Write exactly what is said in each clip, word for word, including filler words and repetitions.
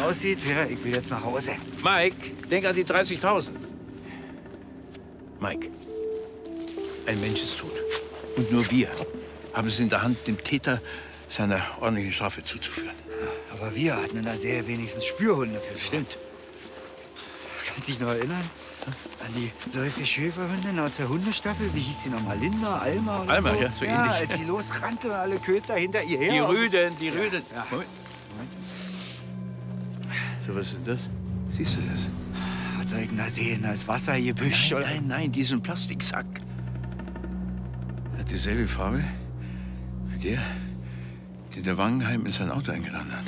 aussieht, Peter, ich will jetzt nach Hause. Mike, denk an die dreißigtausend. Mike, ein Mensch ist tot. Und nur wir haben es in der Hand, dem Täter seine ordentliche Strafe zuzuführen. Aber wir hatten in der Serie wenigstens Spürhunde für so. Stimmt. Kannst du dich noch erinnern? An die Läufe-Schäferhündin aus der Hundestaffel? Wie hieß sie nochmal? Linda, Alma oder Alma, so? ja, so ja, ähnlich. als sie losrannte und alle Köter hinter ihr her. Die Rüden, die Rüden. Ja. Moment. Moment. So, was ist das? Siehst du das? Was soll ich denn da sehen? Das Wassergebüsch, Nein, oder? nein, nein, diesen Plastiksack. Hat dieselbe Farbe wie der, den der Wangenheim in sein Auto eingeladen hat.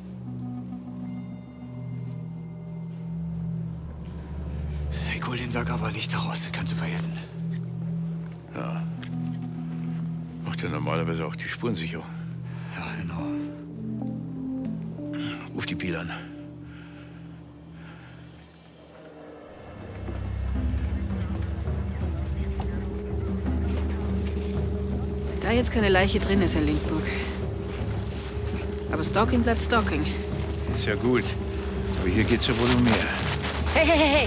Ich hol den Sack aber nicht daraus, das kannst du vergessen. Ja. Macht ja normalerweise auch die Spurensicherung. Ja, genau. Ruf die Pil an. Da jetzt keine Leiche drin ist, Herr Lindburg. Aber Stalking bleibt Stalking. Ist ja gut. Aber hier geht's ja wohl um mehr. Hey, hey, hey, hey!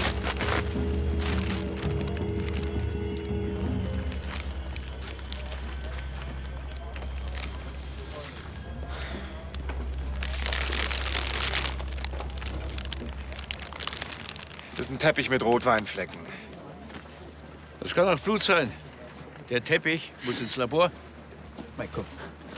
Das ist ein Teppich mit Rotweinflecken. Das kann auch Blut sein. Der Teppich muss ins Labor. Mike, komm.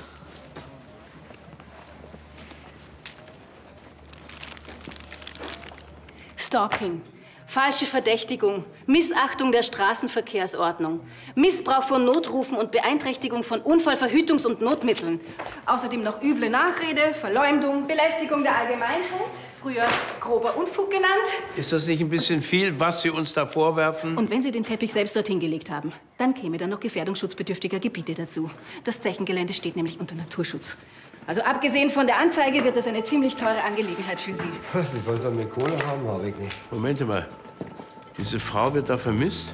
Stalking, falsche Verdächtigung, Missachtung der Straßenverkehrsordnung, Missbrauch von Notrufen und Beeinträchtigung von Unfallverhütungs- und Notmitteln. Außerdem noch üble Nachrede, Verleumdung, Belästigung der Allgemeinheit, früher grober Unfug genannt. Ist das nicht ein bisschen viel, was Sie uns da vorwerfen? Und wenn Sie den Teppich selbst dorthin gelegt haben, dann käme dann noch gefährdungsschutzbedürftiger Gebiete dazu. Das Zechengelände steht nämlich unter Naturschutz. Also abgesehen von der Anzeige wird das eine ziemlich teure Angelegenheit für Sie. Sie wollen von mir Kohle haben, habe ich nicht. Moment mal. Diese Frau wird da vermisst?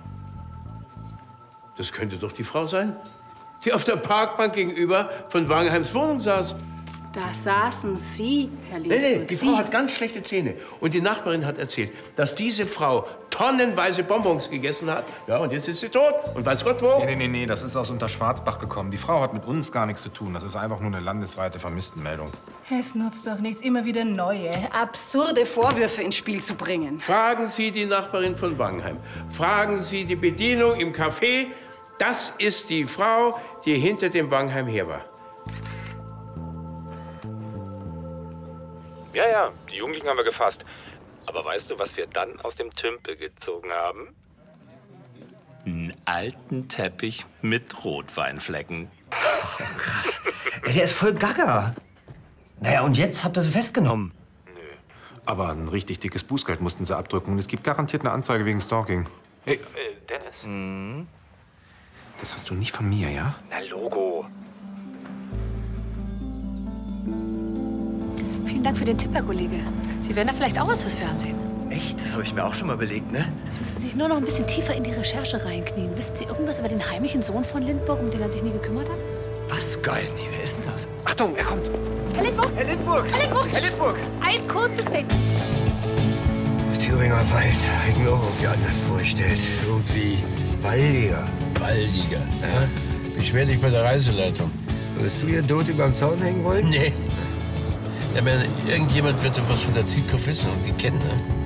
Das könnte doch die Frau sein, die auf der Parkbank gegenüber von Wangenheims Wohnung saß. Da saßen Sie, Herr Nee, Lindburg. nee, die Sie. Frau hat ganz schlechte Zähne. Und die Nachbarin hat erzählt, dass diese Frau tonnenweise Bonbons gegessen hat. Ja, und jetzt ist sie tot. Und weiß Gott wo. Nee, nee, nee, nee, das ist aus Unterschwarzbach gekommen. Die Frau hat mit uns gar nichts zu tun. Das ist einfach nur eine landesweite Vermisstenmeldung. Es nutzt doch nichts, immer wieder neue, absurde Vorwürfe ins Spiel zu bringen. Fragen Sie die Nachbarin von Wangenheim. Fragen Sie die Bedienung im Café. Das ist die Frau, die hinter dem Wangenheim her war. Ja, ja, die Jugendlichen haben wir gefasst. Aber weißt du, was wir dann aus dem Tümpel gezogen haben? Einen alten Teppich mit Rotweinflecken. Oh, krass. Ey, der ist voll gaga. Naja, und jetzt habt ihr sie festgenommen. Nö. Aber ein richtig dickes Bußgeld mussten sie abdrücken. Und es gibt garantiert eine Anzeige wegen Stalking. Ey, Äh, Dennis? hm? Das hast du nicht von mir, ja? Na, Logo. Vielen Dank für den Tipp, Herr Kollege. Sie wären da vielleicht auch was fürs Fernsehen. Echt? Das habe ich mir auch schon mal überlegt, ne? Sie müssen sich nur noch ein bisschen tiefer in die Recherche reinknien. Wissen Sie irgendwas über den heimlichen Sohn von Lindburg, um den er sich nie gekümmert hat? Was? Geil. Nee, wer ist denn das? Achtung, er kommt. Herr Lindburg! Herr Lindburg! Herr Lindburg! Herr Lindburg! Ein kurzes Statement. Thüringer Wald. Hätte mir auch irgendwie anders vorgestellt. Irgendwie waldiger. Waldiger. Ja? Beschwer dich bei der Reiseleitung. Würdest du hier tot überm Zaun hängen wollen? Nee. Ja, aber irgendjemand wird doch was von der Zielkopf wissen und die kennen, ne?